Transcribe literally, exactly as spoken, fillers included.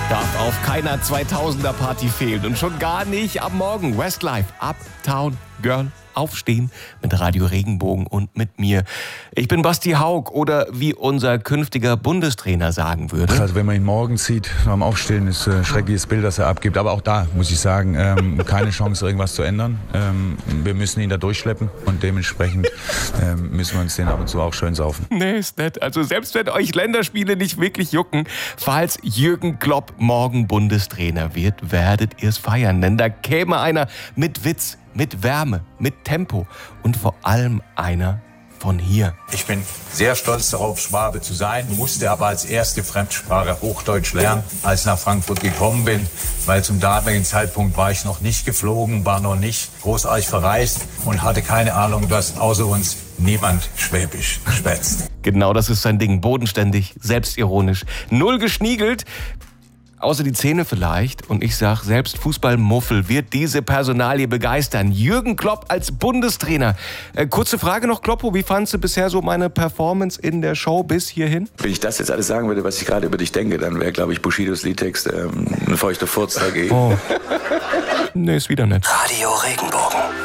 Darf auf keiner zweitausender Party fehlen und schon gar nicht am Morgen. Westlife, Uptown Girl, aufstehen mit Radio Regenbogen und mit mir. Ich bin Basti Haug oder wie unser künftiger Bundestrainer sagen würde. Also wenn man ihn morgens sieht, beim Aufstehen, ist ein schreckliches Bild, das er abgibt. Aber auch da muss ich sagen, ähm, keine Chance, irgendwas zu ändern. Ähm, wir müssen ihn da durchschleppen und dementsprechend ähm, müssen wir uns den ab und zu auch schön saufen. Nee, ist nett. Also selbst wenn euch Länderspiele nicht wirklich jucken, falls Jürgen Klopp morgen Bundestrainer wird, werdet ihr es feiern. Denn da käme einer mit Witz, mit Wärme, mit Tempo und vor allem einer von hier. Ich bin sehr stolz darauf, Schwabe zu sein, musste aber als erste Fremdsprache Hochdeutsch lernen, als ich nach Frankfurt gekommen bin, weil zum damaligen Zeitpunkt war ich noch nicht geflogen, war noch nicht großartig verreist und hatte keine Ahnung, dass außer uns niemand Schwäbisch schwätzt. Genau, das ist sein Ding. Bodenständig, selbstironisch, null geschniegelt. Außer die Zähne vielleicht. Und ich sag, selbst Fußballmuffel wird diese Personalie begeistern. Jürgen Klopp als Bundestrainer. Äh, kurze Frage noch, Kloppo. Wie fandst du bisher so meine Performance in der Show bis hierhin? Wenn ich das jetzt alles sagen würde, was ich gerade über dich denke, dann wäre, glaube ich, Bushidos Liedtext ähm, ein feuchter Furz dagegen. Oh. Nee, ist wieder nett. Radio Regenbogen.